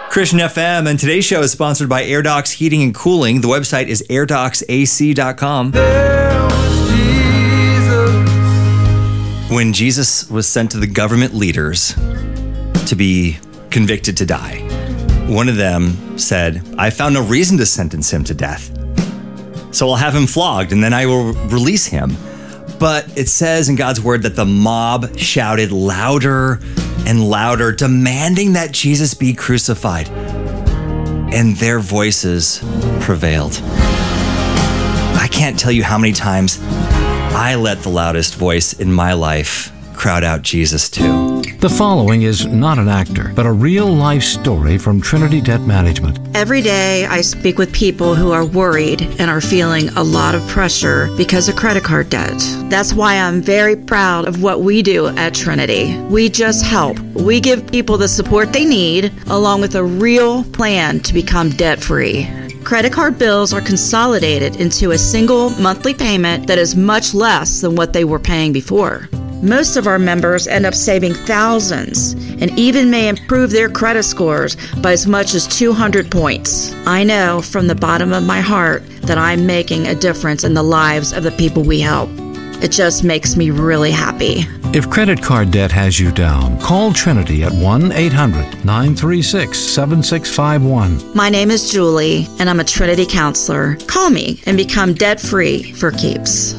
Christian FM, and today's show is sponsored by AirDocs Heating and Cooling. The website is airdocsac.com. When Jesus was sent to the government leaders to be convicted to die, one of them said, "I found no reason to sentence him to death, so I'll have him flogged and then I will release him." But it says in God's word that the mob shouted louder and louder, demanding that Jesus be crucified. And their voices prevailed. I can't tell you how many times I let the loudest voice in my life crowd out Jesus too. The following is not an actor, but a real-life story from Trinity Debt Management. Every day I speak with people who are worried and are feeling a lot of pressure because of credit card debt. That's why I'm very proud of what we do at Trinity. We just help. We give people the support they need, along with a real plan to become debt-free. Credit card bills are consolidated into a single monthly payment that is much less than what they were paying before. Most of our members end up saving thousands and even may improve their credit scores by as much as 200 points. I know from the bottom of my heart that I'm making a difference in the lives of the people we help. It just makes me really happy. If credit card debt has you down, call Trinity at 1-800-936-7651. My name is Julie, and I'm a Trinity counselor. Call me and become debt-free for keeps.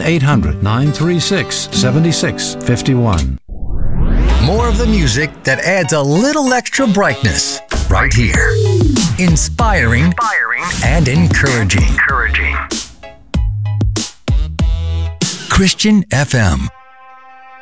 1-800-936-7651. More of the music that adds a little extra brightness right here. Inspiring and encouraging. Christian FM.